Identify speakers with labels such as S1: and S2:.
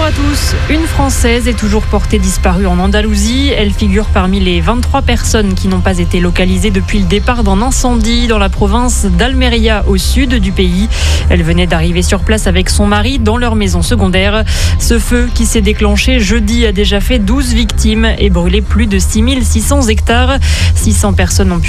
S1: à tous. Une Française est toujours portée disparue en Andalousie. Elle figure parmi les 23 personnes qui n'ont pas été localisées depuis le départ d'un incendie dans la province d'Almeria au sud du pays. Elle venait d'arriver sur place avec son mari dans leur maison secondaire. Ce feu qui s'est déclenché jeudi a déjà fait 12 victimes et brûlé plus de 6600 hectares. 600 personnes ont pu